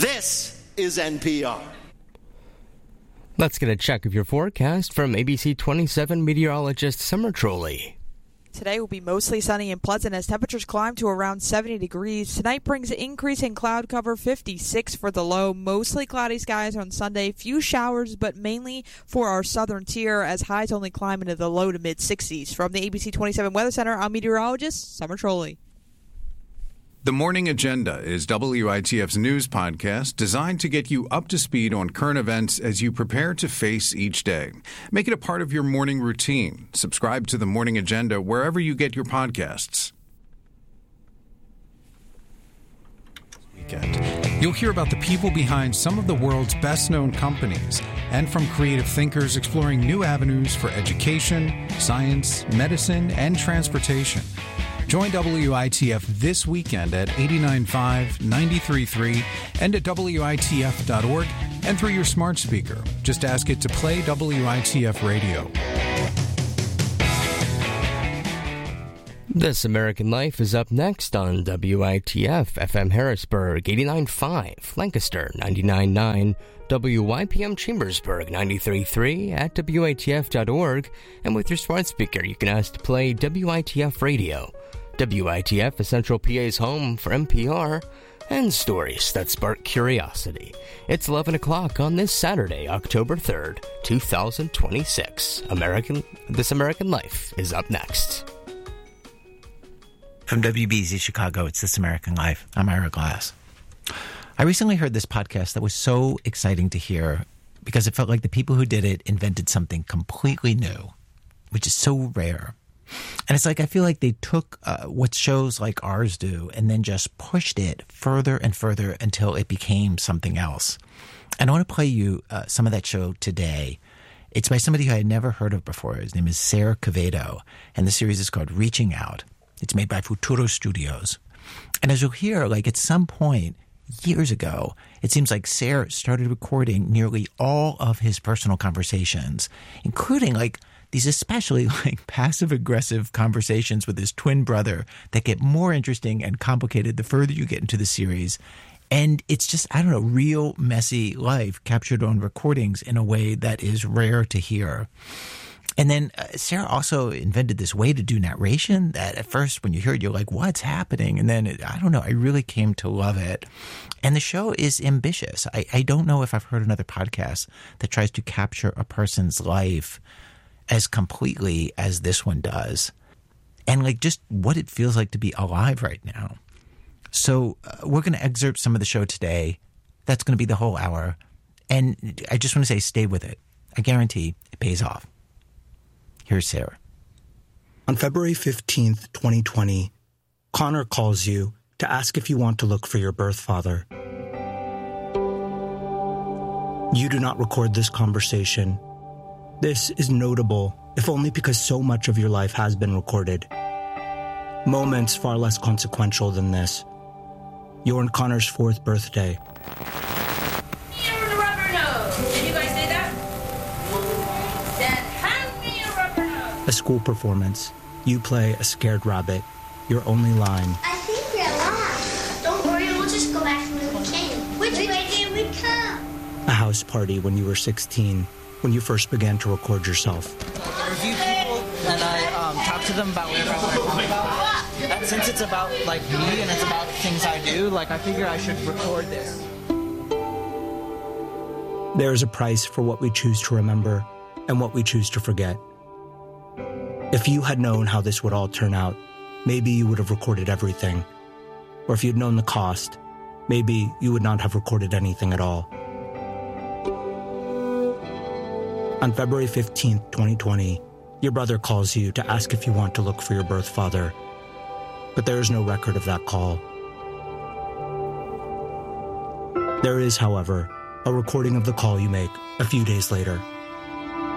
This is NPR. Let's get a check of your forecast from ABC 27 meteorologist Summer Trolley. Today will be mostly sunny and pleasant as temperatures climb to around 70 degrees. Tonight brings an increase in cloud cover, 56 for the low. Mostly cloudy skies on Sunday. Few showers, but mainly for our southern tier as highs only climb into the low to mid-60s. From the ABC 27 Weather Center, I'm meteorologist Summer Trolley. The Morning Agenda is WITF's news podcast designed to get you up to speed on current events as you prepare to face each day. Make it a part of your morning routine. Subscribe to The Morning Agenda wherever you get your podcasts. You'll hear about the people behind some of the world's best-known companies and from creative thinkers exploring new avenues for education, science, medicine, and transportation. Join WITF this weekend at 89.5, 93.3, and at WITF.org and through your smart speaker. Just ask it to play WITF radio. This American Life is up next on WITF FM Harrisburg 89.5, Lancaster 99.9, WYPM Chambersburg 93.3 at WITF.org, and with your smart speaker you can ask to play WITF radio. WITF is Central PA's home for NPR and stories that spark curiosity. It's 11 o'clock on this Saturday, October 3rd, 2026. This American Life is up next. From WBZ Chicago, it's This American Life. I'm Ira Glass. I recently heard this podcast that was so exciting to hear because it felt like the people who did it invented something completely new, which is so rare. And it's like I feel like they took what shows like ours do and then just pushed it further and further until it became something else. And I want to play you some of that show today. It's by somebody who I had never heard of before. His name is Ser Quevedo, and the series is called Reaching Out. It's made by Futuro Studios. And as you'll hear, like at some point years ago, it seems like Ser started recording nearly all of his personal conversations, including like these especially like passive-aggressive conversations with his twin brother that get more interesting and complicated the further you get into the series. And it's just, I don't know, real messy life captured on recordings in a way that is rare to hear. And then Sarah also invented this way to do narration that at first when you hear it, you're like, what's happening? And then, I don't know, I really came to love it. And the show is ambitious. I don't know if I've heard another podcast that tries to capture a person's life as completely as this one does. And like just what it feels like to be alive right now. So we're going to excerpt some of the show today. That's going to be the whole hour. And I just want to say, stay with it. I guarantee it pays off. Here's Sarah. On February 15th, 2020, Connor calls you to ask if you want to look for your birth father. You do not record this conversation. This is notable, if only because so much of your life has been recorded. Moments far less consequential than this. You're on Connor's 4th birthday. You're the rubber nose. Did you guys say that? Then hand me a rubber nose. A school performance. You play a scared rabbit. Your only line. I think we're lost. Don't worry, we'll just go back the way we came. Which way did we come? A house party when you were 16. When you first began to record yourself. I review people and I talk to them about whatever I want to talk about. And since it's about like me and it's about things I do, like I figure I should record this. There is a price for what we choose to remember and what we choose to forget. If you had known how this would all turn out, maybe you would have recorded everything. Or if you'd known the cost, maybe you would not have recorded anything at all. On February 15th, 2020, your brother calls you to ask if you want to look for your birth father. But there is no record of that call. There is, however, a recording of the call you make a few days later.